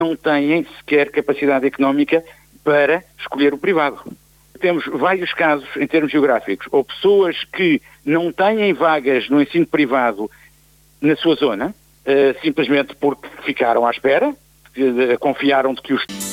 não têm sequer capacidade económica para escolher o privado. Temos vários casos em termos geográficos, ou pessoas que não têm vagas no ensino privado na sua zona, simplesmente porque ficaram à espera, confiaram de que os